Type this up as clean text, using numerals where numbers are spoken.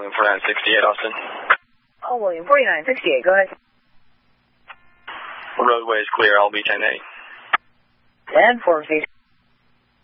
William 4968, Austin. Oh, William 4968, go ahead. Roadway is clear, I'll be 10-8. 10-4,